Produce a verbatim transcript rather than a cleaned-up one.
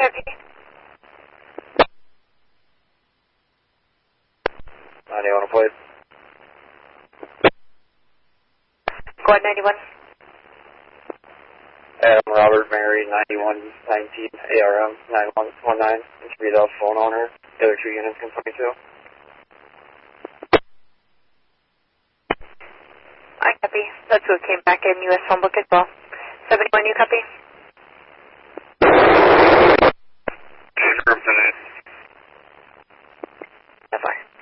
copy. ninety-one plate. Go ahead, ninety-one. Adam Robert Mary, ninety-one nineteen, A R M, nine one one nine. This should be the phone owner. The other two units can twenty-two. I copy. That's what came back in U S phone book as well. seventy-one, you copy? Confirm tonight. That's fine.